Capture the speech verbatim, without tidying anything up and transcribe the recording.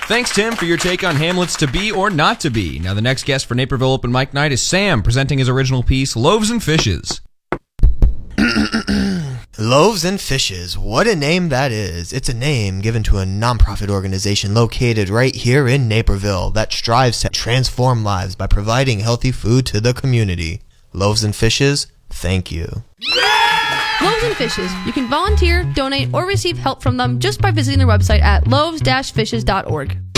Thanks, Tim, for your take on Hamlet's To Be or Not to Be. Now, the next guest for Naperville Open Mic Night is Sam, presenting his original piece, Loaves and Fishes. Loaves and Fishes, what a name that is. It's a name given to a nonprofit organization located right here in Naperville that strives to transform lives by providing healthy food to the community. Loaves and Fishes, thank you. Loaves and Fishes. You can volunteer, donate, or receive help from them just by visiting their website at loaves dash fishes dot org.